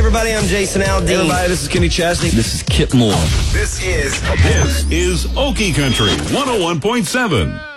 everybody. I'm Jason Aldean. Hey, everybody, this is Kenny Chesney. This is Kip Moore. This is Okie Country 101.7.